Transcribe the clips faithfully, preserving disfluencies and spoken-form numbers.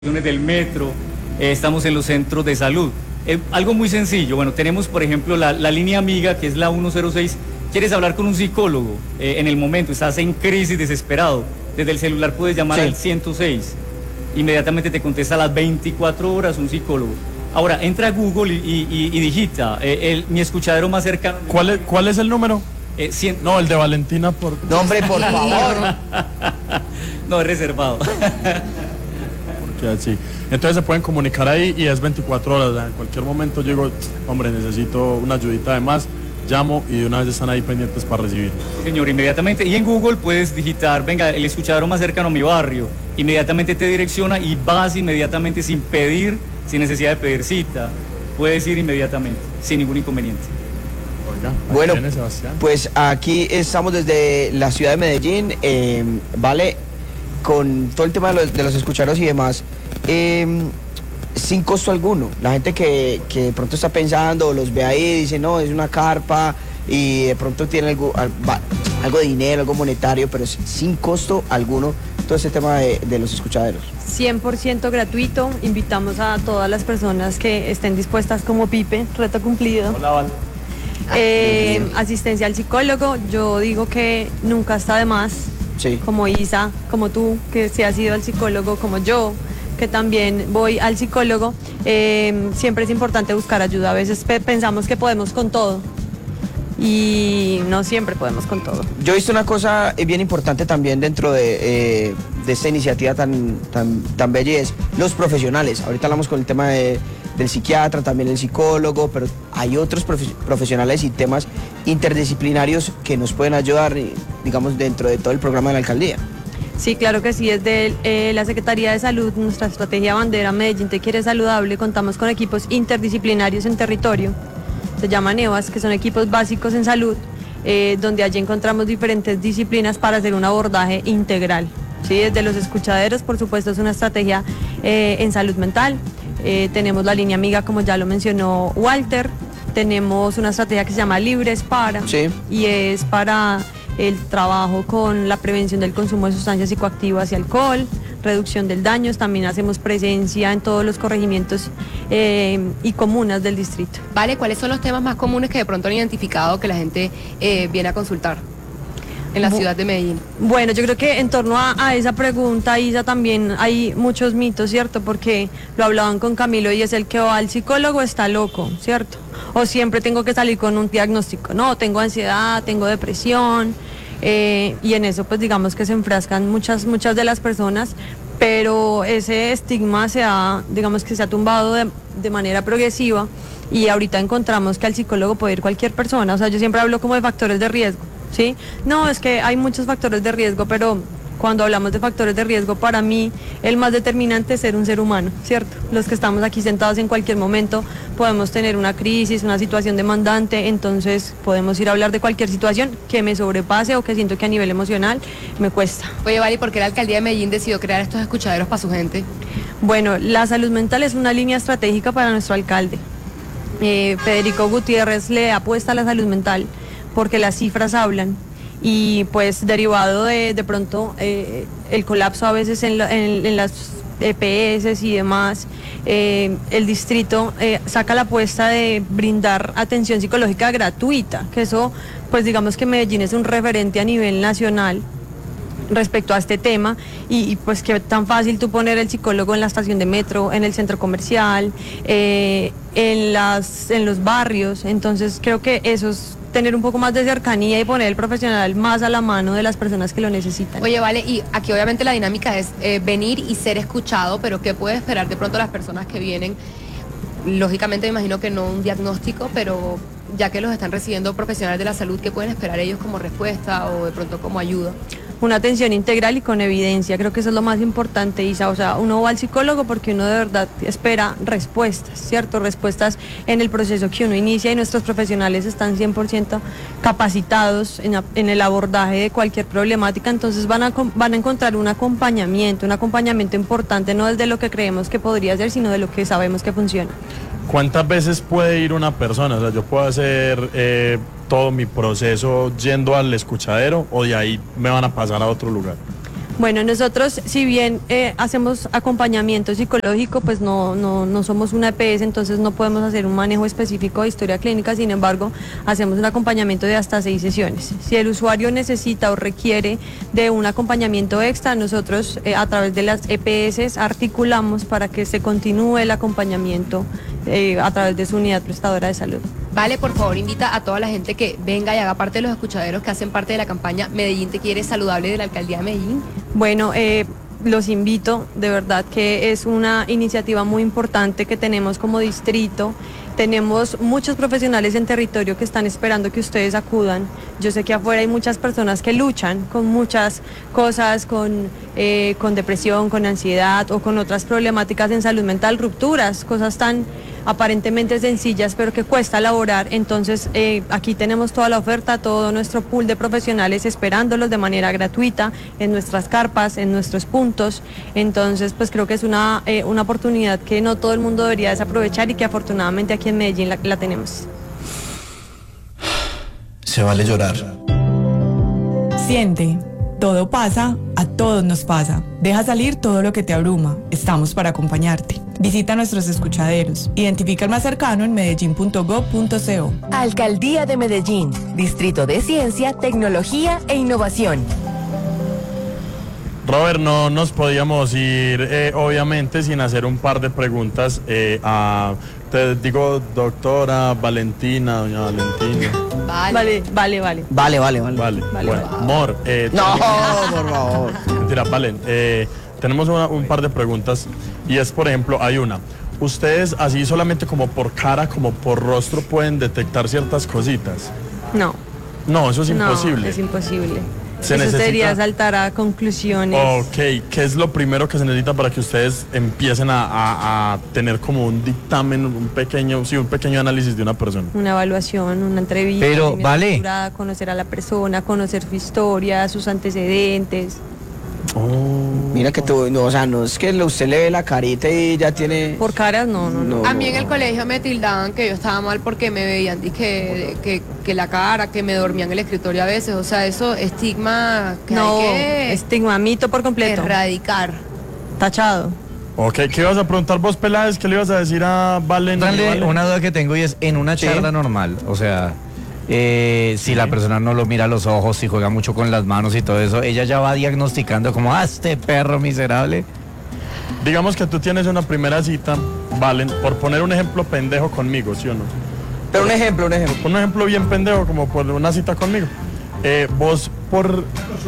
del metro, eh, estamos en los centros de salud. Eh, algo muy sencillo, bueno, tenemos por ejemplo la, la línea amiga que es la uno cero seis, quieres hablar con un psicólogo eh, en el momento, estás en crisis, desesperado, desde el celular puedes llamar sí. al ciento seis, inmediatamente te contesta a las veinticuatro horas un psicólogo. Ahora, entra a Google y, y, y digita, eh, el, mi escuchadero más cercano. ¿Cuál es, cuál es el número? Eh, cien... No, el de Valentina, por... No, hombre, por favor. No, es reservado. Sí. Entonces se pueden comunicar ahí y es veinticuatro horas. En cualquier momento llego, hombre, necesito una ayudita de más, llamo y de una vez están ahí pendientes para recibir. Señor, inmediatamente. Y en Google puedes digitar, venga, el escuchadero más cercano a mi barrio. Inmediatamente te direcciona y vas inmediatamente sin pedir, sin necesidad de pedir cita. Puedes ir inmediatamente, sin ningún inconveniente. Oiga, bueno, viene Sebastián. Pues aquí estamos desde la ciudad de Medellín, eh, ¿vale? Con todo el tema de los, de los escuchaderos y demás, eh, sin costo alguno. La gente que, que de pronto está pensando, los ve ahí, dice, no, es una carpa y de pronto tiene algo, algo de dinero, algo monetario, pero es sin costo alguno todo este tema de, de los escuchaderos. cien por ciento gratuito, invitamos a todas las personas que estén dispuestas como Pipe, reto cumplido. Hola, Val. Eh, asistencia al psicólogo, yo digo que nunca está de más. Sí. Como Isa, como tú, que se has ido al psicólogo, como yo, que también voy al psicólogo, eh, siempre es importante buscar ayuda. A veces pe pensamos que podemos con todo y no siempre podemos con todo. Yo he visto una cosa bien importante también dentro de, eh, de esta iniciativa tan, tan, tan bella y es los profesionales. Ahorita hablamos con el tema de, del psiquiatra, también el psicólogo, pero hay otros profe profesionales y temas interdisciplinarios que nos pueden ayudar, digamos, dentro de todo el programa de la alcaldía. Sí, claro que sí, desde eh, la Secretaría de Salud, nuestra estrategia bandera Medellín Te Quiere Saludable, contamos con equipos interdisciplinarios en territorio, se llaman E V A S, que son equipos básicos en salud, eh, donde allí encontramos diferentes disciplinas para hacer un abordaje integral. Sí, desde los escuchaderos, por supuesto, es una estrategia eh, en salud mental. Eh, tenemos la línea amiga, como ya lo mencionó Walter, tenemos una estrategia que se llama Libres Para, sí. y es para el trabajo con la prevención del consumo de sustancias psicoactivas y alcohol, reducción del daño, también hacemos presencia en todos los corregimientos eh, y comunas del distrito. Vale, ¿cuáles son los temas más comunes que de pronto han identificado que la gente eh, viene a consultar en la Bu ciudad de Medellín? Bueno, yo creo que en torno a, a esa pregunta, Isa, también hay muchos mitos, ¿cierto? Porque lo hablaban con Camilo y es el que va al psicólogo está loco, ¿cierto? O siempre tengo que salir con un diagnóstico, no, tengo ansiedad, tengo depresión, eh, y en eso pues digamos que se enfrascan muchas, muchas de las personas, pero ese estigma se ha, digamos que se ha tumbado de, de manera progresiva y ahorita encontramos que al psicólogo puede ir cualquier persona. O sea, yo siempre hablo como de factores de riesgo, ¿sí? No, es que hay muchos factores de riesgo, pero cuando hablamos de factores de riesgo, para mí el más determinante es ser un ser humano, ¿cierto? Los que estamos aquí sentados en cualquier momento podemos tener una crisis, una situación demandante, entonces podemos ir a hablar de cualquier situación que me sobrepase o que siento que a nivel emocional me cuesta. Oye, Vali, ¿por qué la alcaldía de Medellín decidió crear estos escuchaderos para su gente? Bueno, la salud mental es una línea estratégica para nuestro alcalde. Eh, Federico Gutiérrez le apuesta a la salud mental porque las cifras hablan. Y pues derivado de, de pronto eh, el colapso a veces en, la, en, en las E P S y demás, eh, el distrito eh, saca la apuesta de brindar atención psicológica gratuita, que eso pues digamos que Medellín es un referente a nivel nacional respecto a este tema y, y pues que tan fácil tú poner el psicólogo en la estación de metro, en el centro comercial, eh, en, las, en los barrios, entonces creo que eso es tener un poco más de cercanía y poner el profesional más a la mano de las personas que lo necesitan. Oye, Vale, y aquí obviamente la dinámica es eh, venir y ser escuchado, pero ¿qué puede esperar de pronto las personas que vienen? Lógicamente me imagino que no un diagnóstico, pero ya que los están recibiendo profesionales de la salud, ¿qué pueden esperar ellos como respuesta o de pronto como ayuda? Una atención integral y con evidencia, creo que eso es lo más importante, Isa. O sea, uno va al psicólogo porque uno de verdad espera respuestas, ¿cierto? Respuestas en el proceso que uno inicia y nuestros profesionales están cien por ciento capacitados en, en el abordaje de cualquier problemática, entonces van a, van a encontrar un acompañamiento, un acompañamiento importante, no desde lo que creemos que podría ser, sino de lo que sabemos que funciona. ¿Cuántas veces puede ir una persona? O sea, yo puedo hacer eh, todo mi proceso yendo al escuchadero o de ahí me van a pasar a otro lugar. Bueno, nosotros, si bien eh, hacemos acompañamiento psicológico, pues no, no, no somos una E P S, entonces no podemos hacer un manejo específico de historia clínica, sin embargo, hacemos un acompañamiento de hasta seis sesiones. Si el usuario necesita o requiere de un acompañamiento extra, nosotros eh, a través de las E P S articulamos para que se continúe el acompañamiento eh, a través de su unidad prestadora de salud. Vale, por favor, invita a toda la gente que venga y haga parte de los escuchaderos que hacen parte de la campaña Medellín Te Quiere Saludable de la Alcaldía de Medellín. Bueno, eh, los invito, de verdad que es una iniciativa muy importante que tenemos como distrito. Tenemos muchos profesionales en territorio que están esperando que ustedes acudan. Yo sé que afuera hay muchas personas que luchan con muchas cosas, con, eh, con depresión, con ansiedad o con otras problemáticas en salud mental, rupturas, cosas tan aparentemente sencillas pero que cuesta elaborar. Entonces eh, aquí tenemos toda la oferta, todo nuestro pool de profesionales esperándolos de manera gratuita en nuestras carpas, en nuestros puntos. Entonces pues creo que es una, eh, una oportunidad que no todo el mundo debería desaprovechar y que afortunadamente aquí en Medellín la, la tenemos. Se vale llorar. Siente, todo pasa, a todos nos pasa. Deja salir todo lo que te abruma. Estamos para acompañarte. Visita nuestros escuchaderos. Identifica el más cercano en medellín punto gob punto co. Alcaldía de Medellín, Distrito de Ciencia, Tecnología e Innovación. Robert, no nos podíamos ir, eh, obviamente, sin hacer un par de preguntas eh, a, te digo, doctora Valentina, doña Valentina. Vale. Vale, vale, vale. Vale, vale, vale. Vale, Vale, bueno, vale. Mor, eh, No, tenemos- por favor. Mentira, Valen, eh, tenemos una- un par de preguntas y es, por ejemplo, hay una. ¿Ustedes así solamente como por cara, como por rostro pueden detectar ciertas cositas? No. No, eso es imposible. No, es imposible. Se Eso necesita- sería saltar a conclusiones. Ok, ¿qué es lo primero que se necesita para que ustedes empiecen a, a- a tener como un dictamen, un pequeño, sí, un pequeño análisis de una persona? Una evaluación, una entrevista. Pero, primero vale. estructurada, conocer a la persona, conocer su historia, sus antecedentes. Mira que tú, no, o sea, no es que lo- usted le ve la carita y ya tiene... Por caras, no, no, no. No. A mí en el colegio me tildaban que yo estaba mal porque me veían que, que, que la cara, que me dormía en el escritorio a veces. O sea, eso estigma que No, hay que estigma, mito por completo. erradicar. Tachado. Ok, ¿qué ibas a preguntar vos, Peláez? ¿Qué le ibas a decir a Valen? Dale, Valen? una duda que tengo y es en una Sí. charla normal, o sea, eh, si la persona no lo mira a los ojos, si juega mucho con las manos y todo eso, ella ya va diagnosticando como, ah, este perro miserable. Digamos que tú tienes una primera cita, Valen, por poner un ejemplo pendejo conmigo, ¿sí o no? Pero un ejemplo, un ejemplo. Un ejemplo bien pendejo, como por una cita conmigo. Eh, vos por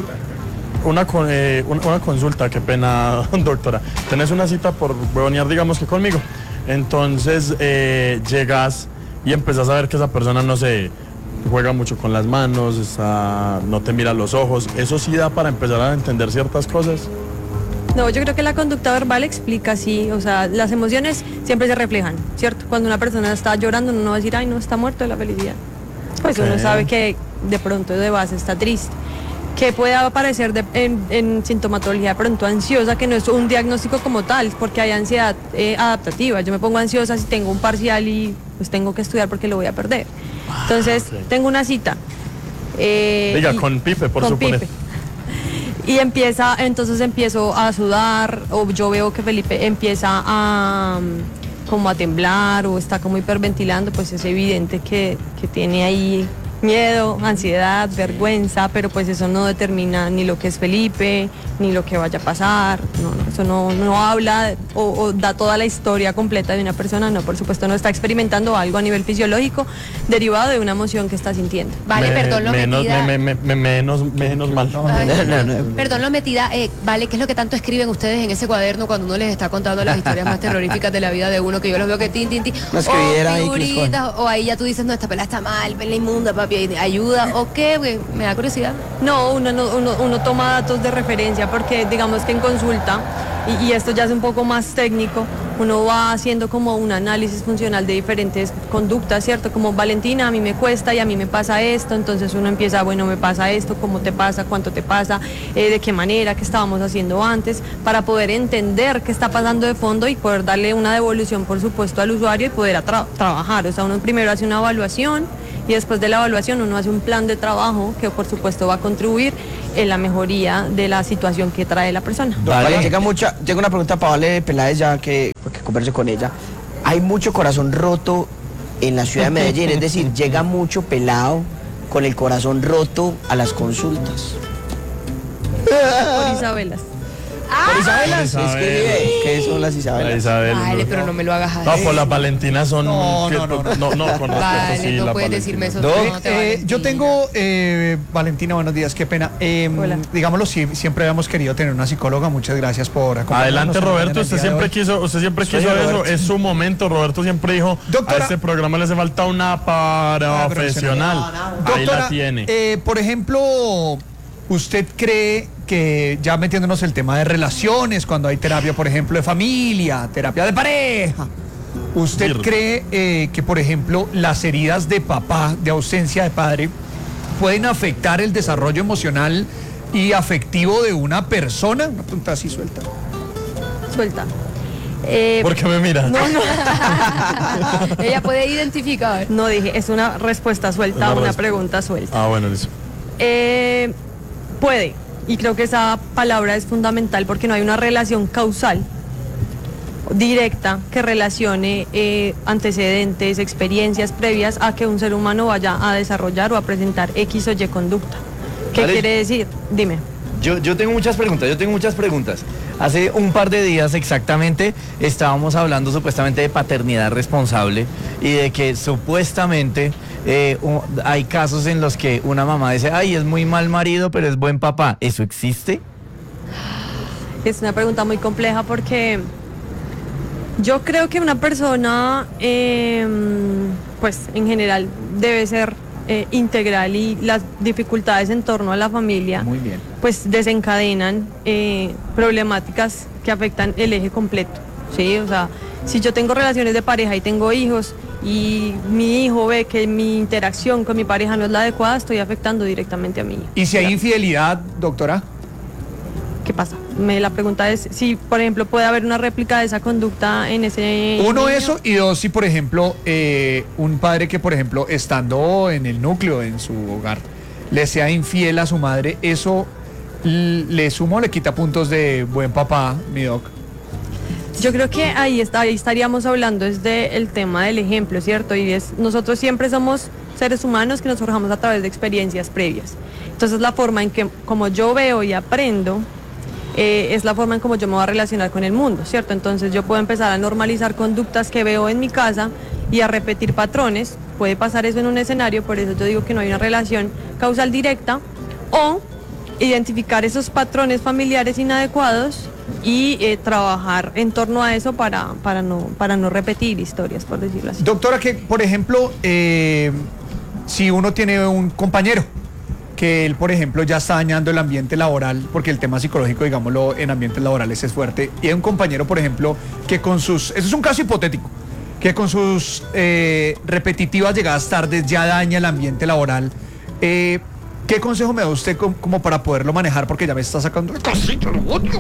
una, con- eh, una, una consulta, qué pena, doctora. Tenés una cita por huevonear, digamos que conmigo. Entonces eh, llegas y empezás a ver que esa persona, no sé, juega mucho con las manos, está- no te mira a los ojos. ¿Eso sí da para empezar a entender ciertas cosas? No, yo creo que la conducta verbal explica, sí, o sea, las emociones siempre se reflejan, ¿cierto? Cuando una persona está llorando, uno no va a decir, ay, no, está muerto de la felicidad. Pues Ok. uno sabe que de pronto de base está triste. Que puede aparecer de- en, en sintomatología de pronto ansiosa, que no es un diagnóstico como tal, porque hay ansiedad eh, adaptativa. Yo me pongo ansiosa si tengo un parcial y pues tengo que estudiar porque lo voy a perder. Entonces, ok. tengo una cita. eh, Diga, y- con Pipe, por con suponer. Pipe. Y empieza, entonces empiezo a sudar, o yo veo que Felipe empieza a mm, como a temblar o está como hiperventilando, pues es evidente que, que tiene ahí miedo, ansiedad, vergüenza, pero pues eso no determina ni lo que es Felipe, ni lo que vaya a pasar, no, no, eso no, no habla o, o da toda la historia completa de una persona, no, por supuesto no está experimentando algo a nivel fisiológico derivado de una emoción que está sintiendo. Vale, Me- perdón lo menos, metida. me- me- me- menos, menos mal. Ay, No, no, no. Perdón lo metida. Eh, vale, ¿qué es lo que tanto escriben ustedes en ese cuaderno cuando uno les está contando las historias más terroríficas de la vida de uno? Que yo los veo que tin, tin, tin. Una escribiera o ahí que les figuritas, o ahí ya tú dices, no, esta pelada está mal, ven la inmunda, papi, ayuda, o qué, güey, me da curiosidad. No, uno, no- uno, uno toma datos de referencia porque digamos que en consulta, y, y esto ya es un poco más técnico, uno va haciendo como un análisis funcional de diferentes conductas, ¿cierto? Como Valentina, a mí me cuesta y a mí me pasa esto, entonces uno empieza, bueno, me pasa esto, ¿cómo te pasa? ¿Cuánto te pasa? Eh, ¿De qué manera? ¿Qué estábamos haciendo antes? Para poder entender qué está pasando de fondo y poder darle una devolución, por supuesto, al usuario y poder a tra- trabajar. O sea, uno primero hace una evaluación y después de la evaluación uno hace un plan de trabajo que por supuesto va a contribuir en la mejoría de la situación que trae la persona. Vale. Vale. Llega, mucha, llega una pregunta para Vale Peláez, ya que, que converse con ella. Hay mucho corazón roto en la ciudad de Medellín, es decir, llega mucho pelado con el corazón roto a las consultas. Por Isabelas. ¿Por Isabelas? Por Isabelas. Escribe, ¿qué son las La Isabelas? Isabel. Vale, pero no me lo hagas así. No, por las Valentinas son. No, que- no, no, no. no, no, con respeto, Vale, sí, no la puedes Valentina. decirme eso. Doc, no te Eh, Valentina. yo tengo, eh, Valentina, buenos días, qué pena. Eh, Hola. Digámoslo, sí, siempre habíamos querido tener una psicóloga. Muchas gracias por acompañarnos. Adelante, en la Roberto. mañana Usted del día de siempre hoy. quiso, usted siempre Soy quiso eso. Roberto. Es su momento. Roberto siempre dijo: Doctora- a este programa le hace falta una Ah, profesional. Ahí Doctora, la tiene. eh, por ejemplo, ¿usted cree que, ya metiéndonos el tema de relaciones, cuando hay terapia, por ejemplo, de familia, terapia de pareja, ¿usted Cierto. cree eh, que, por ejemplo, las heridas de papá, de ausencia de padre, pueden afectar el desarrollo emocional y afectivo de una persona? Una pregunta así suelta. Suelta. Eh, ¿Por qué me mira? no, no, Ella puede identificar. no dije, es una respuesta suelta a Una una respuesta. pregunta suelta. Ah, bueno, listo. Eh, puede, y creo que esa palabra es fundamental porque no hay una relación causal directa que relacione eh, antecedentes, experiencias previas a que un ser humano vaya a desarrollar o a presentar X o Y conducta. ¿Qué Vale. quiere decir? Dime. Yo, yo tengo muchas preguntas, yo tengo muchas preguntas. Hace un par de días exactamente estábamos hablando supuestamente de paternidad responsable y de que supuestamente eh, u- hay casos en los que una mamá dice, ay, es muy mal marido, pero es buen papá. ¿Eso existe? Es una pregunta muy compleja porque yo creo que una persona, eh, pues en general, debe ser eh, integral y las dificultades en torno a la familia, Muy bien. pues desencadenan eh, problemáticas que afectan el eje completo, ¿sí? O sea, si yo tengo relaciones de pareja y tengo hijos y mi hijo ve que mi interacción con mi pareja no es la adecuada, estoy afectando directamente a mi hijo. ¿Y si hay infidelidad, doctora? ¿Qué pasa? Me, la pregunta es si, por ejemplo, puede haber una réplica de esa conducta en ese Uno, niño. eso, y dos, si por ejemplo, eh, un padre que, por ejemplo, estando en el núcleo, en su hogar, le sea infiel a su madre, ¿eso l- le suma o le quita puntos de buen papá, mi doc? Yo creo que ahí, está, ahí estaríamos hablando es del tema del ejemplo, ¿cierto? Y es, nosotros siempre somos seres humanos que nos forjamos a través de experiencias previas. Entonces la forma en que, como yo veo y aprendo, eh, es la forma en como yo me voy a relacionar con el mundo, ¿cierto? Entonces yo puedo empezar a normalizar conductas que veo en mi casa y a repetir patrones. Puede pasar eso en un escenario, por eso yo digo que no hay una relación causal directa, o identificar esos patrones familiares inadecuados y eh, trabajar en torno a eso para, para, no, para no repetir historias, por decirlo así. Doctora, que por ejemplo, eh, si uno tiene un compañero que él, por ejemplo, ya está dañando el ambiente laboral, porque el tema psicológico, digámoslo, en ambientes laborales es fuerte, y hay un compañero, por ejemplo, que con sus, eso es un caso hipotético, que con sus eh, repetitivas llegadas tardes ya daña el ambiente laboral, eh, ¿qué consejo me da usted com- como para poderlo manejar? Porque ya me está sacando el casito, lo odio.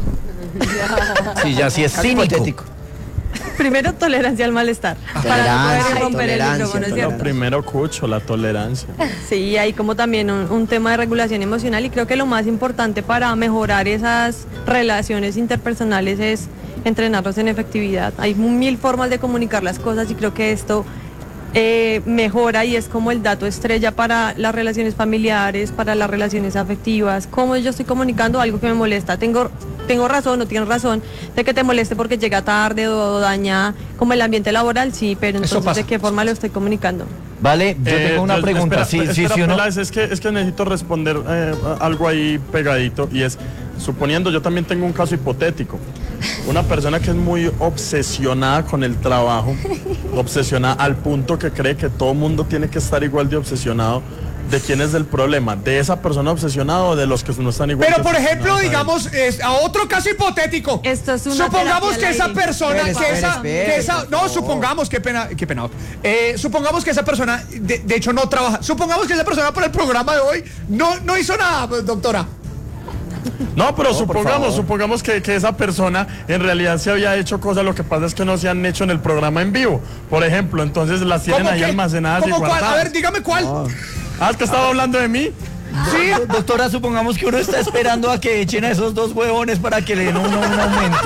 Sí, ya sí es Caso cínico. hipotético. Primero, tolerancia al malestar. Para no poder Tolerancia, romper el tolerancia, micrófono, ¿es Lo cierto? primero, Cucho, la tolerancia. Sí, hay como también un, un tema de regulación emocional y creo que lo más importante para mejorar esas relaciones interpersonales es entrenarlos en efectividad. Hay mil formas de comunicar las cosas y creo que esto eh, mejora y es como el dato estrella para las relaciones familiares, para las relaciones afectivas. Cómo yo estoy comunicando algo que me molesta. Tengo tengo razón o tienes razón de que te moleste porque llega tarde o daña como el ambiente laboral, sí, pero Eso entonces pasa. ¿de qué forma lo estoy comunicando? Vale, yo Eh, tengo una yo- pregunta. espera, Sí, espera, sí, espera, sí, uno... Peláez, es que, es que necesito responder eh, a- algo ahí pegadito, y es, suponiendo, yo también tengo un caso hipotético. Una persona que es muy obsesionada con el trabajo, obsesionada al punto que cree que todo mundo tiene que estar igual de obsesionado. ¿De quién es el problema? ¿De esa persona obsesionada o de los que no están igual? Pero de por ejemplo, obsesionados a él? digamos, es, a otro caso hipotético. Esto es una Supongamos terapia que al esa aire. persona, Espere, que espere, esa, espere, que esa, por no, favor. supongamos, qué pena, qué pena. Eh, supongamos que esa persona, de, de hecho, no trabaja. Supongamos que esa persona para el programa de hoy no, no hizo nada, pues, doctora. No, pero No, por supongamos, favor. supongamos que, que esa persona en realidad se había hecho cosas, lo que pasa es que no se han hecho en el programa en vivo. Por ejemplo, entonces las tienen ahí qué? almacenadas y ¿Cómo cuál? guardadas. A ver, dígame cuál. Ah, es que estaba hablando de mí. Sí. Do- Doctora, supongamos que uno está esperando a que echen a esos dos huevones para que le den uno un aumento.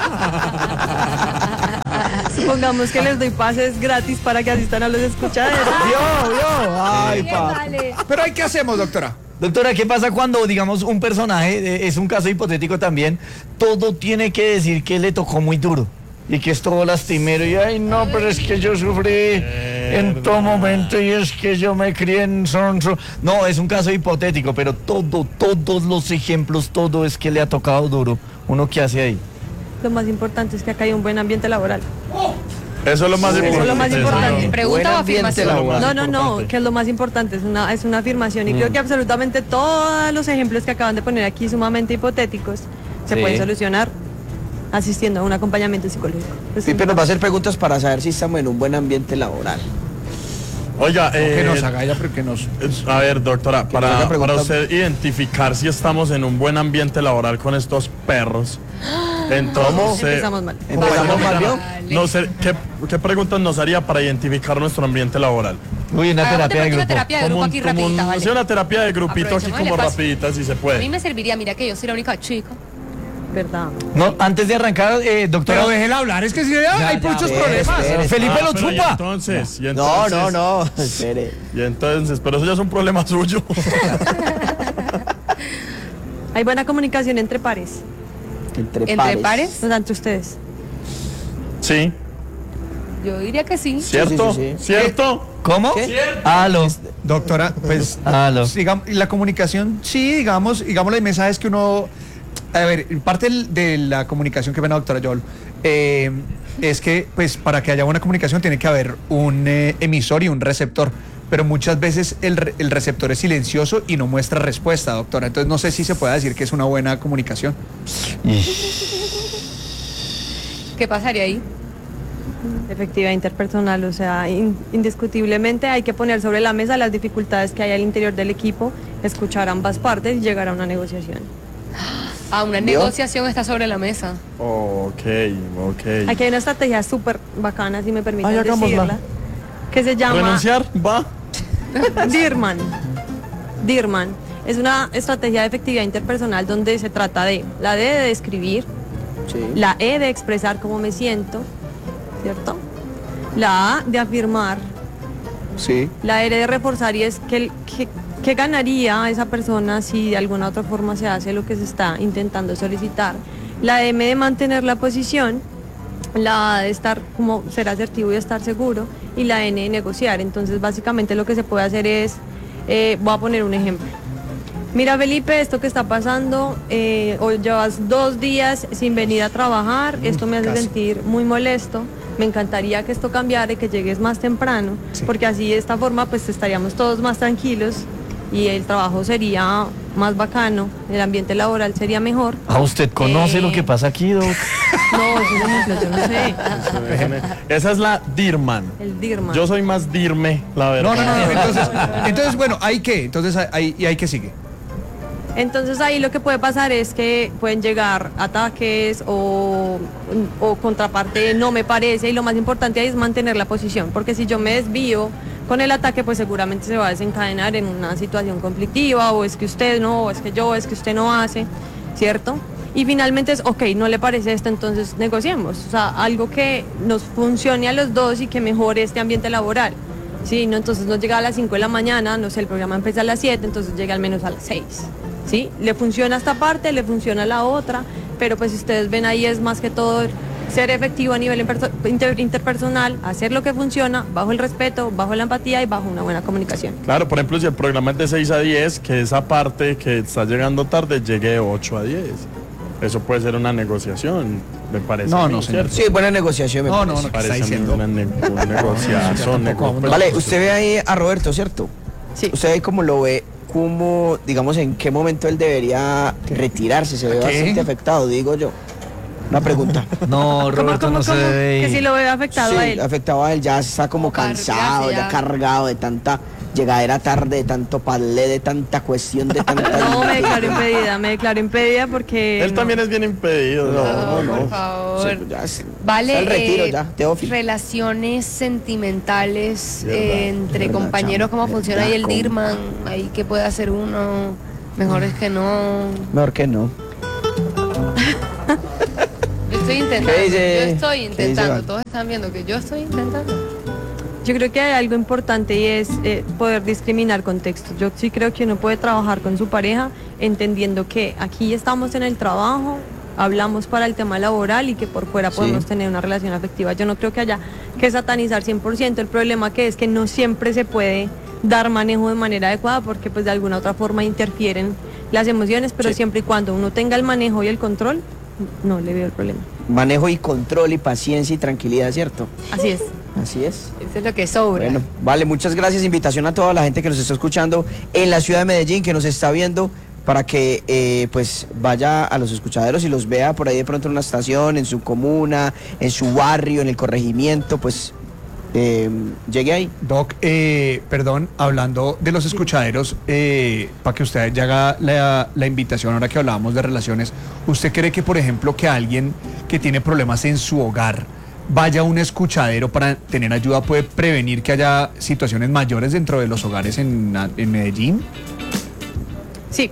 Supongamos que les doy pases gratis para que asistan a los escuchaderos. Vio, vio. Ay, pa. Pero ¿y qué hacemos, doctora? Doctora, ¿qué pasa cuando, digamos, un personaje, eh, es un caso hipotético también, todo tiene que decir que le tocó muy duro y que es todo lastimero y, ay, no, pero es que yo sufrí en todo momento y es que yo me crié en son, son". No, es un caso hipotético, pero todo, todos los ejemplos, todo es que le ha tocado duro. ¿Uno qué hace ahí? Lo más importante es que acá hay un buen ambiente laboral. Eso es lo más Eso importante. es lo más importante. ¿Pregunta Buen o ambiente afirmación? laboral. No, no, no, importante. que es lo más importante, es una, es una afirmación y creo que absolutamente todos los ejemplos que acaban de poner aquí sumamente hipotéticos se Sí. pueden solucionar asistiendo a un acompañamiento psicológico. Es Pipe nos va a hacer preguntas para saber si estamos en un buen ambiente laboral. Oiga, que eh, nos haga ella, pero que nos... a ver, doctora, nos para, haga preguntas. para usted identificar si estamos en un buen ambiente laboral con estos perros. Entonces, Empezamos mal. Empezamos mal, ¿vio? no sé, ¿qué, ¿qué preguntas nos haría para identificar nuestro ambiente laboral? Uy, una Hagamos terapia de de pronto una grupo. terapia de grupo un- aquí como un- rapidita, ¿vale? sí, una terapia de grupito aquí Aprovechemos el como espacio. rapidita, si se A mí puede. me serviría, mira que yo soy la única chica. ¿Verdad? No, antes de arrancar, eh, doctora. Pero déjela hablar, es que si hay ya, muchos espere, problemas. espere. Felipe Ah, lo pero y chupa. entonces, y No, entonces, no, no. Espere. Y entonces, pero eso ya es un problema suyo. Hay buena comunicación entre pares, Entre, ¿Entre pares? o sea, entre ustedes. Sí, Yo diría que sí. ¿cierto? sí, sí. ¿Cierto? ¿Cómo? ¿Qué? Aló. Doctora, pues Aló. digamos, la comunicación, sí, digamos, digamos, el mensaje es que uno, a ver, parte del- de la comunicación que ven a doctora Yol, eh, es que, pues, para que haya buena comunicación tiene que haber un eh, emisor y un receptor, pero muchas veces el, re- el receptor es silencioso y no muestra respuesta, doctora, entonces no sé si se puede decir que es una buena comunicación. ¿Qué pasaría ahí? Efectiva interpersonal, o sea, in- indiscutiblemente hay que poner sobre la mesa las dificultades que hay al interior del equipo, escuchar ambas partes y llegar a una negociación. Ah, una ¿Vio? negociación está sobre la mesa. Ok, ok. Aquí hay una estrategia súper bacana, si me permiten Ay, hagámosla. decirla, que se llama ¿Renunciar? Va. DIRMAN. DIRMAN es una estrategia de efectividad interpersonal donde se trata de la D de describir, Sí. la E de expresar cómo me siento, ¿cierto? La A de afirmar, Sí. la R de reforzar y es que, que, que ganaría esa persona si de alguna otra forma se hace lo que se está intentando solicitar. La M de mantener la posición, la A de estar como ser asertivo y estar seguro y la N de negociar. Entonces básicamente lo que se puede hacer es, eh, voy a poner un ejemplo. Mira Felipe, esto que está pasando, eh, hoy llevas dos días sin venir a trabajar, esto me hace casi. sentir muy molesto, me encantaría que esto cambiara y que llegues más temprano, porque así de esta forma pues estaríamos todos más tranquilos y el trabajo sería más bacano, el ambiente laboral sería mejor. ¿A usted conoce Eh. lo que pasa aquí, Doc? No, es un ejemplo, yo no sé, Déjeme. Esa es la Dirman. el DIRMAN. Yo soy más Dirme, la verdad. No, no, no, no, entonces, entonces bueno, ¿hay qué? Entonces, ¿hay, y hay que sigue? Entonces ahí lo que puede pasar es que pueden llegar ataques o, o contraparte no me parece y lo más importante ahí es mantener la posición, porque si yo me desvío con el ataque pues seguramente se va a desencadenar en una situación conflictiva o es que usted no, o es que yo, o es que usted no hace, ¿cierto? Y finalmente es, ok, no le parece esto, entonces negociemos, o sea, algo que nos funcione a los dos y que mejore este ambiente laboral. Sí, no, entonces no llega a las cinco de la mañana, no sé, el programa empieza a las siete, entonces llega al menos a las seis. ¿Sí? Le funciona esta parte, le funciona la otra, pero pues si ustedes ven ahí es más que todo ser efectivo a nivel imperso- inter- interpersonal, hacer lo que funciona, bajo el respeto, bajo la empatía y bajo una buena comunicación. Claro, por ejemplo, si el programa es de seis a diez, que esa parte que está llegando tarde llegue de ocho a diez. Eso puede ser una negociación, me parece. No, a mí, no, señor. ¿cierto? Sí, buena negociación. Me No, no, parece. no, ¿qué Parece está a mí diciendo? una ne- una negociación. tampoco vamos a- nego- Vale, usted ve ahí a Roberto, ¿cierto? Sí. Usted ve cómo lo ve, cómo, digamos, en qué momento él debería retirarse, se ve ¿Qué? bastante afectado, digo yo. Una pregunta. No, Roberto ¿Cómo, no se cómo? debe Que ir. si lo ve afectado Sí, a él. afectado a él, ya está como Como cansado, cargarse ya ya. cargado de tanta llegadera tarde, de tanto palé, de tanta cuestión, de tanta... No, me declaro impedida, me declaro impedida porque... Él no. también es bien impedido. No, No, no. por favor. Sí, ya es- Vale, está el retiro eh, ya, Teófilo. relaciones sentimentales Verdad, eh, entre verdad, compañeros, chamo, cómo funciona ahí verdad, el cómo. Dirman, ahí qué puede hacer uno, mejor es que no. Mejor que no. Yo estoy intentando, ¿Qué dice- yo estoy qué dice intentando, Val? todos están viendo que yo estoy intentando. Yo creo que hay algo importante y es eh, poder discriminar contextos. Yo sí creo que uno puede trabajar con su pareja entendiendo que aquí estamos en el trabajo, hablamos para el tema laboral y que por fuera Sí. podemos tener una relación afectiva. Yo no creo que haya que satanizar cien por ciento. El problema que es que no siempre se puede dar manejo de manera adecuada porque pues de alguna otra forma interfieren las emociones, pero Sí. siempre y cuando uno tenga el manejo y el control, no le veo el problema. Manejo y control y paciencia y tranquilidad, ¿cierto? Así es. Así es. Eso es lo que sobra. Bueno, vale, muchas gracias. Invitación a toda la gente que nos está escuchando en la ciudad de Medellín, que nos está viendo, para que eh, pues vaya a los escuchaderos y los vea por ahí de pronto en una estación, en su comuna, en su barrio, en el corregimiento, pues eh, llegue ahí. Doc, eh, perdón, hablando de los escuchaderos, eh, para que usted ya haga la, la invitación ahora que hablábamos de relaciones, ¿usted cree que, por ejemplo, que alguien que tiene problemas en su hogar vaya a un escuchadero para tener ayuda puede prevenir que haya situaciones mayores dentro de los hogares en, en Medellín? Sí.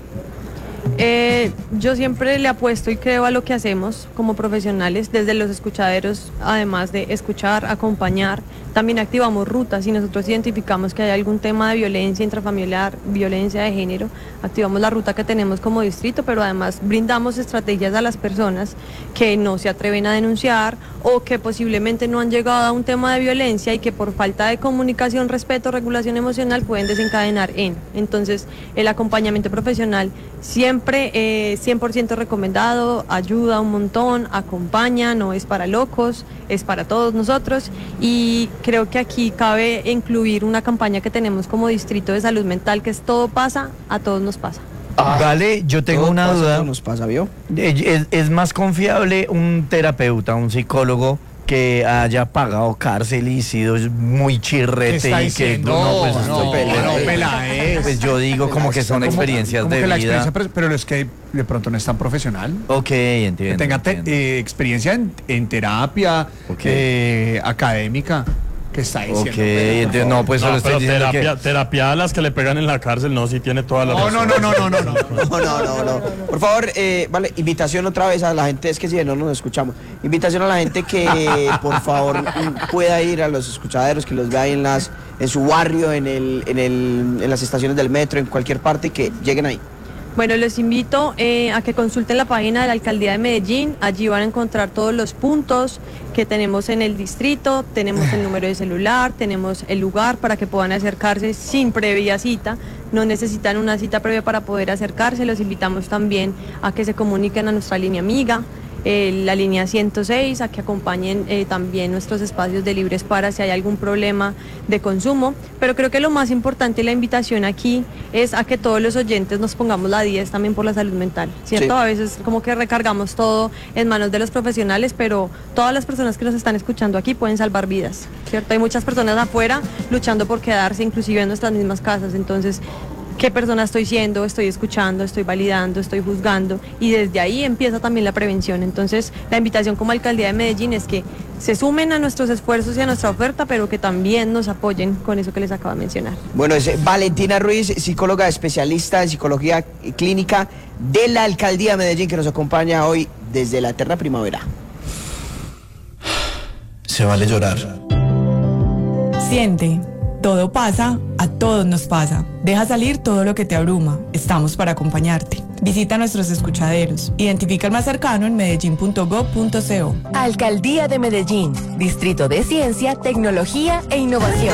Eh, yo siempre le apuesto y creo a lo que hacemos como profesionales desde los escuchaderos, además de escuchar, acompañar, también activamos rutas. Si nosotros identificamos que hay algún tema de violencia intrafamiliar, violencia de género, activamos la ruta que tenemos como distrito, pero además brindamos estrategias a las personas que no se atreven a denunciar o que posiblemente no han llegado a un tema de violencia y que por falta de comunicación, respeto, regulación emocional pueden desencadenar en. Entonces, el acompañamiento profesional siempre eh, cien por ciento recomendado, ayuda un montón, acompaña, no es para locos, es para todos nosotros y creo que aquí cabe incluir una campaña que tenemos como distrito de salud mental que es todo pasa, a todos nos pasa. Vale, yo tengo Todo una pasa, duda. todo nos pasa, ¿vio? ¿Es, es más confiable un terapeuta, un psicólogo que haya pagado cárcel y sido muy chirrete y que No, pues, no, estoy no, pelado? Peláez. Pues yo digo como que son Como- experiencias como de que la vida. experiencia, pero- pero es que de pronto no es tan profesional. Ok, Que entiendo. tenga te- entiendo. eh, experiencia en, en terapia Ok. eh, académica, que está diciendo. Ok, pero, por entiendo. No, pues solo No, estoy pero diciendo terapia, que... terapia a las que le pegan en la cárcel, no, sí tiene toda la No, razón. no, no, no, no, no, no. No, no, no, no. Por favor, eh, vale, invitación otra vez a la gente, es que si no nos escuchamos. Invitación a la gente que por favor mm, pueda ir a los escuchaderos, que los vea ahí en las, en su barrio, en el, en el, en las estaciones del metro, en cualquier parte, y que lleguen ahí. Bueno, los invito eh, a que consulten la página de la Alcaldía de Medellín. Allí van a encontrar todos los puntos que tenemos en el distrito, tenemos el número de celular, tenemos el lugar para que puedan acercarse sin previa cita. No necesitan una cita previa para poder acercarse. Los invitamos también a que se comuniquen a nuestra línea amiga, eh, la línea ciento seis, a que acompañen eh, también nuestros espacios de Libres Para si hay algún problema de consumo. Pero creo que lo más importante y la invitación aquí es a que todos los oyentes nos pongamos la diez también por la salud mental, ¿cierto? Sí. A veces como que recargamos todo en manos de los profesionales, pero todas las personas que nos están escuchando aquí pueden salvar vidas, ¿cierto? Hay muchas personas afuera luchando por quedarse, inclusive en nuestras mismas casas. Entonces, ¿qué persona estoy siendo? Estoy escuchando, estoy validando, estoy juzgando y desde ahí empieza también la prevención. Entonces, la invitación como Alcaldía de Medellín es que se sumen a nuestros esfuerzos y a nuestra oferta, pero que también nos apoyen con eso que les acabo de mencionar. Bueno, es Valentina Ruiz, psicóloga especialista en psicología clínica de la Alcaldía de Medellín, que nos acompaña hoy desde la eterna primavera. Se vale llorar. Siente, todo pasa, a todos nos pasa. Deja salir todo lo que te abruma. Estamos para acompañarte. Visita nuestros escuchaderos. Identifica el más cercano en medellín punto gob punto co. Alcaldía de Medellín, Distrito de Ciencia, Tecnología e Innovación.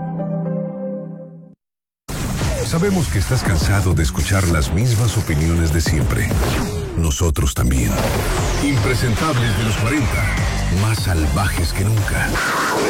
Sabemos que estás cansado de escuchar las mismas opiniones de siempre. Nosotros también. Impresentables de los cuarenta, más salvajes que nunca.